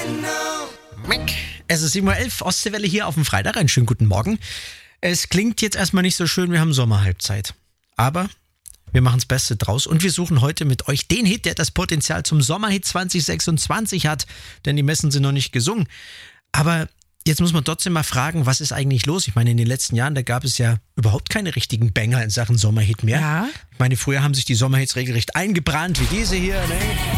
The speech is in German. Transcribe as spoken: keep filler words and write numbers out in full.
Es ist sieben Uhr elf, Ostseewelle hier auf dem Freitag. Einen schönen guten Morgen. Es klingt jetzt erstmal nicht so schön, wir haben Sommerhalbzeit. Aber wir machen das Beste draus und wir suchen heute mit euch den Hit, der das Potenzial zum Sommerhit zwanzig sechsundzwanzig hat. Denn die Messen sind noch nicht gesungen. Aber jetzt muss man trotzdem mal fragen, was ist eigentlich los? Ich meine, in den letzten Jahren, da gab es ja überhaupt keine richtigen Banger in Sachen Sommerhit mehr. Ja. Ich meine, früher haben sich die Sommerhits regelrecht eingebrannt, wie diese hier, ne?